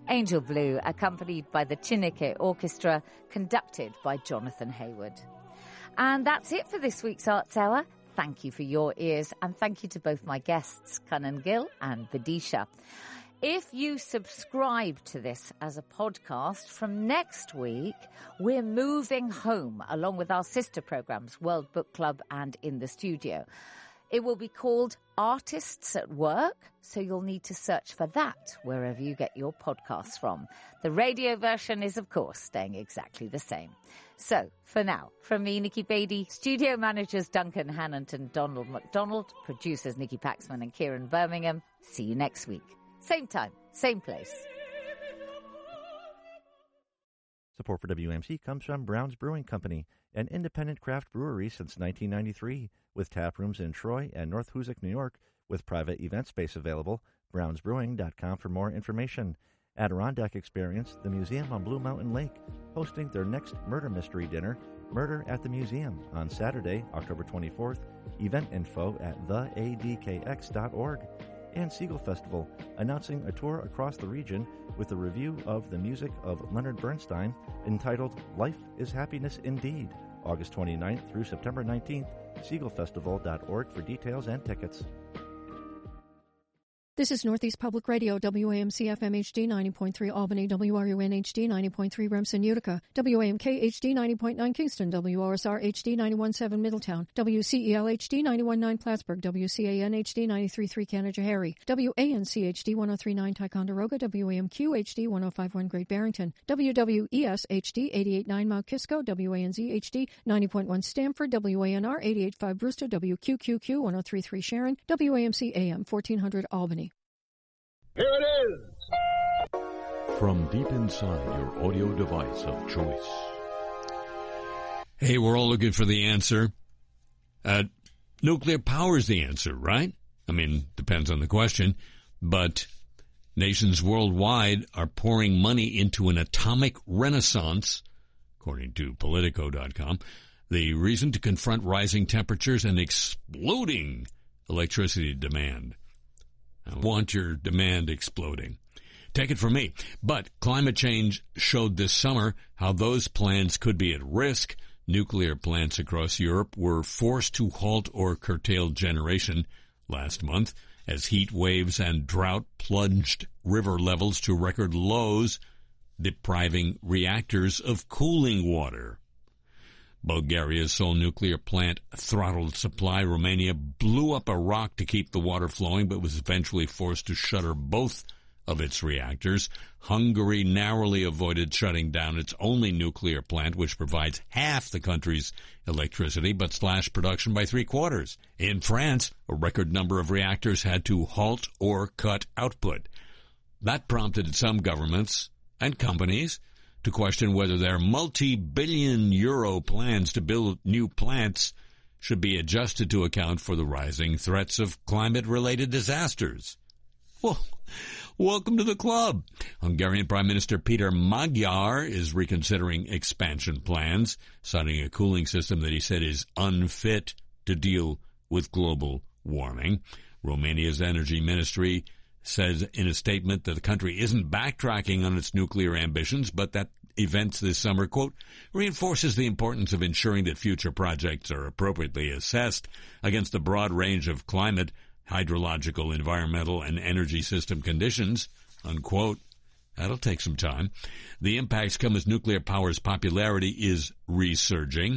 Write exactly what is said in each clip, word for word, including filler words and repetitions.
Angel Blue, accompanied by the Chineke Orchestra, conducted by Jonathan Hayward. And that's it for this week's Arts Hour. Thank you for your ears, and thank you to both my guests, Kanan Gill and Vidisha. If you subscribe to this as a podcast, from next week, we're moving home along with our sister programs, World Book Club and In the Studio. It will be called Artists at Work, so you'll need to search for that wherever you get your podcasts from. The radio version is, of course, staying exactly the same. So, for now, from me, Nikki Beattie, studio managers Duncan Hannant and Donald McDonald, producers Nikki Paxman and Kieran Birmingham, see you next week. Same time, same place. Support for W A M C comes from Brown's Brewing Company, an independent craft brewery since nineteen ninety-three, with tap rooms in Troy and North Hoosick, New York, with private event space available. browns brewing dot com for more information. Adirondack Experience, the museum on Blue Mountain Lake, hosting their next murder mystery dinner, Murder at the Museum, on Saturday, October twenty-fourth. Event info at the a d k x dot org. And Siegel Festival, announcing a tour across the region with a review of the music of Leonard Bernstein entitled Life is Happiness Indeed, August twenty-ninth through September nineteenth, siegel festival dot org for details and tickets. This is Northeast Public Radio, W A M C F M H D ninety point three Albany, W R U N H D ninety point three Remsen, Utica, W A M K H D ninety point nine Kingston, W R S R H D ninety-one point seven Middletown, W C E L H D ninety-one point nine Plattsburgh, W C A N H D ninety-three point three Canada-Harry, W A N C H D one oh three point nine Ticonderoga, W A M Q H D one oh five point one Great Barrington, W W E S H D eighty-eight point nine Mount Kisco, W A N Z H D ninety point one Stamford, W A N R eighty-eight point five Brewster, W Q Q Q one oh three point three Sharon, W A M C A M fourteen hundred Albany. Here it is! From deep inside your audio device of choice. Hey, we're all looking for the answer. Uh, nuclear power is the answer, right? I mean, depends on the question. But nations worldwide are pouring money into an atomic renaissance, according to Politico dot com. The reason to confront rising temperatures and exploding electricity demand. I want your demand exploding. Take it from me. But climate change showed this summer how those plans could be at risk. Nuclear plants across Europe were forced to halt or curtail generation last month as heat waves and drought plunged river levels to record lows, depriving reactors of cooling water. Bulgaria's sole nuclear plant throttled supply. Romania blew up a rock to keep the water flowing, but was eventually forced to shutter both of its reactors. Hungary narrowly avoided shutting down its only nuclear plant, which provides half the country's electricity, but slashed production by three quarters. In France, a record number of reactors had to halt or cut output. That prompted some governments and companies to question whether their multi-billion euro plans to build new plants should be adjusted to account for the rising threats of climate-related disasters. Well, welcome to the club. Hungarian Prime Minister Peter Magyar is reconsidering expansion plans, citing a cooling system that he said is unfit to deal with global warming. Romania's energy ministry says in a statement that the country isn't backtracking on its nuclear ambitions, but that events this summer, quote, reinforces the importance of ensuring that future projects are appropriately assessed against a broad range of climate, hydrological, environmental, and energy system conditions, unquote. That'll take some time. The impacts come as nuclear power's popularity is resurging.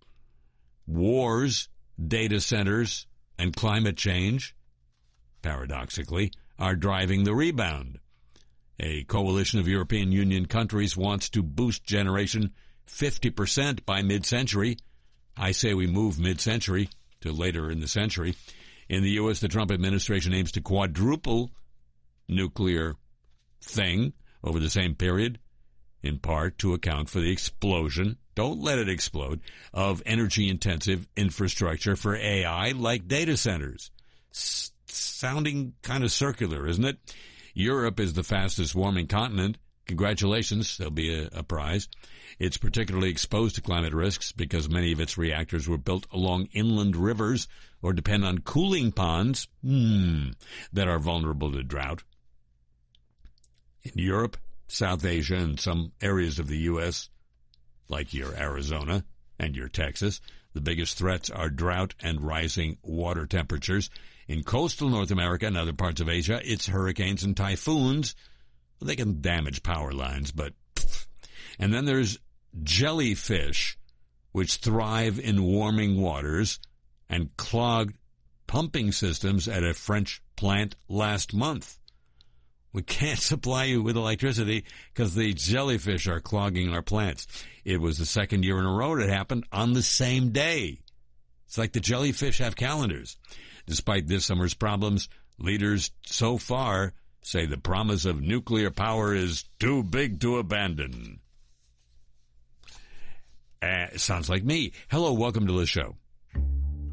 Wars, data centers, and climate change, paradoxically, are driving the rebound. A coalition of European Union countries wants to boost generation fifty percent by mid-century. I say we move mid-century to later in the century. In the U S, the Trump administration aims to quadruple nuclear thing over the same period, in part to account for the explosion, don't let it explode, of energy-intensive infrastructure for A I like data centers. S- sounding kind of circular, isn't it? Europe is the fastest warming continent. Congratulations, there'll be a, a prize. It's particularly exposed to climate risks because many of its reactors were built along inland rivers or depend on cooling ponds hmm, that are vulnerable to drought. In Europe, South Asia and some areas of the U S, like your Arizona and your Texas. The biggest threats are drought and rising water temperatures. In coastal North America and other parts of Asia, it's hurricanes and typhoons. They can damage power lines, but... Pff. And then there's jellyfish, which thrive in warming waters, and clogged pumping systems at a French plant last month. We can't supply you with electricity because the jellyfish are clogging our plants. It was the second year in a row it happened on the same day. It's like the jellyfish have calendars. Despite this summer's problems, leaders so far say the promise of nuclear power is too big to abandon. Uh, sounds like me. Hello, welcome to the show.